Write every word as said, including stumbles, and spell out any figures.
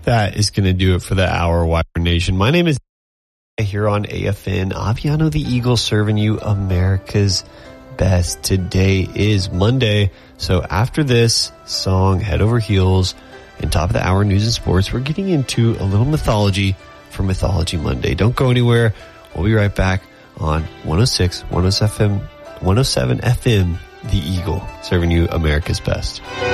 That is going to do it for the hour, Wire Nation. My name is here on A F N. Aviano the Eagle serving you America's best. Today is Monday. So after this song, Head Over Heels, and top of the hour news and sports, we're getting into a little mythology for Mythology Monday. Don't go anywhere. We'll be right back on one oh six, one oh seven F M, The Eagle, serving you America's best.